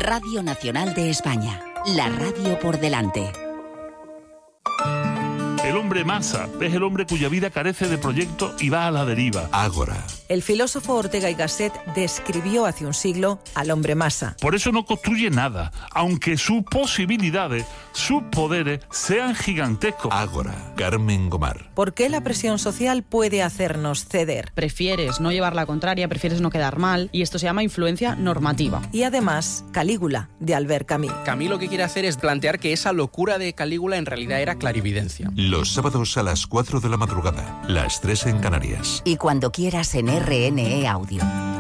Radio Nacional de España. La radio por delante. El hombre masa es el hombre cuya vida carece de proyecto y va a la deriva. Ágora. El filósofo Ortega y Gasset describió hace un siglo al hombre masa. Por eso no construye nada, aunque sus posibilidades, sus poderes sean gigantescos. Ágora. Carmen Gomar. ¿Por qué la presión social puede hacernos ceder? Prefieres no llevar la contraria, prefieres no quedar mal, y esto se llama influencia normativa. Y además, Calígula, de Albert Camus. Camus lo que quiere hacer es plantear que esa locura de Calígula en realidad era clarividencia. Los sábados a las 4 de la madrugada, las 3 en Canarias. Y cuando quieras en RNE Audio.